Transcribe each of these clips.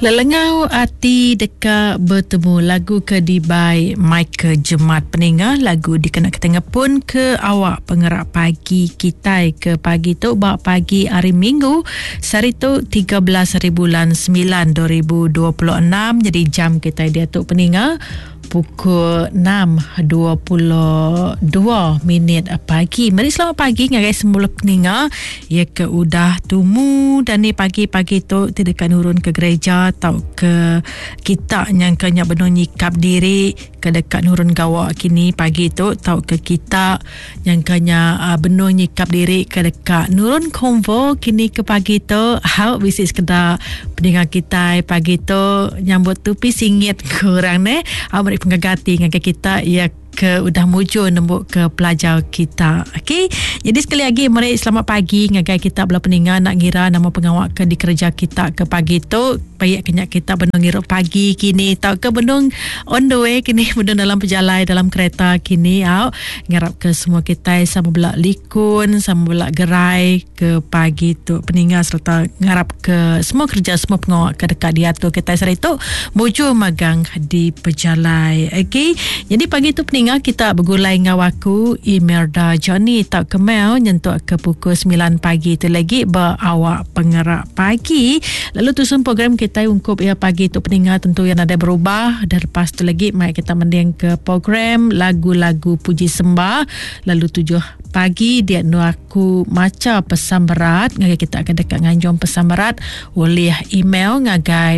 Lelengau hati dekat bertemu lagu ke Dibai Michael Jemat Peninga lagu dikenak ketengah pun ke awak pengerak pagi kita ke pagi tu bak pagi hari Minggu sari tu 13 hari bulan 9 2026 jadi jam kita dia tu Peninga pukul 6.22 minit pagi. Mari selamat pagi ngagai semula Peninga ya ke udah tumu dan ni pagi-pagi tu tidak nurun ke gereja atau ke kita yang kena benar nyikap diri ke dekat nurun gawak kini pagi tu atau ke kita yang kena benar nyikap diri ke dekat nurun konvo kini ke pagi tu hau bisik sekedar Peninga kita pagi tu nyambut tu pi singit kurang ne mari penggagati dengan kita ya ke udah muncul nembuk ke pelajar kita. Okey. Jadi sekali lagi mari selamat pagi ngagai kita belah Peninga nak ngira nama pengawak ke di kerja kita ke pagi tu baik kenyak kita benung ngira pagi kini tau ke benung on the way kini benung dalam perjalanan dalam kereta kini ngarap ke semua kita sama belak likun sama belak gerai ke pagi tu Peninga serta ngarap ke semua kerja semua pengawak ke dekat dia tu kita sari tu muncul magang di perjalanan. Okey. Jadi pagi tu Peninga kita bergulai dengan waku Imelda Johnny tak kemau nyentuh ke pukul 9 pagi tu lagi berawak pengerak pagi lalu tusun program kita ungkup ya pagi tu Peninga tentu yang ada berubah dan lepas tu lagi mai kita mending ke program lagu-lagu puji sembah lalu 7 pagi dia nu aku maca pesan berat ngagai kita akan dekat nganjong pesan berat oleh email ngagai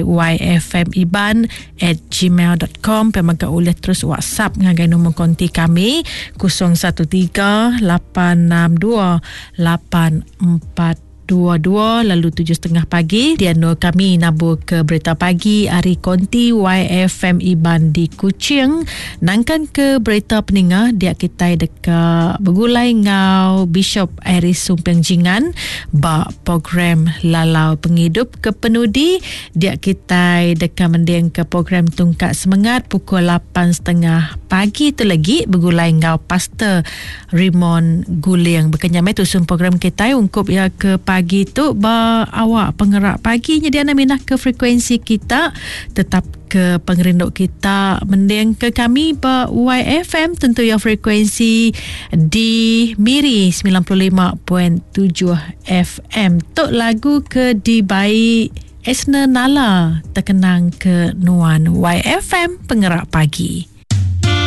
yfmiban@gmail.com pemaga oleh terus WhatsApp ngagai nombor konti kami 0138628422 lalu 7.30 pagi dia no kami nabur ke berita pagi hari konti YFM Iban di Kuching nangkan ke berita Peninga dia kita dekat bergulai ngau Bishop Iris Sumpeng Jingan ba program lalau penghidup ke penudi dia kita dekat mending ke program tungkat semangat pukul 8.30 pagi tu lagi bergulai ngau Pastor Raymond Guling berkenyamai tusun program kita ungkup ya ke pagi tu awak pengerak pagi jadi anda minah ke frekuensi kita tetap ke pengerinduk kita mending ke kami YFM tentu ya frekuensi di Miri 95.7 FM tok lagu ke di baik Esna Nala terkenang ke Nuan YFM pengerak pagi.